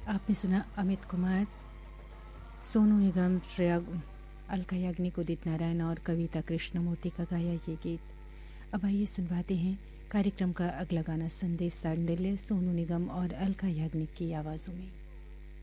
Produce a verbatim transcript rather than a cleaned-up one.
आपने सुना अमित कुमार, सोनू निगम, श्रेया, अलका याग्निक, उदित नारायण और कविता कृष्णमूर्ति का गाया ये गीत। अब आइए सुनवाते हैं कार्यक्रम का अगला गाना, संदेश सांडिल्य, सोनू निगम और अलका याग्निक की आवाज़ों में।